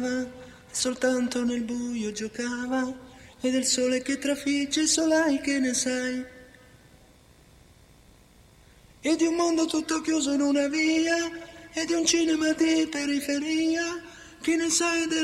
soltanto nel buio giocava, e del sole che trafigge solai che ne sai, e di un mondo tutto chiuso in una via, e di un cinema di periferia, che ne sai del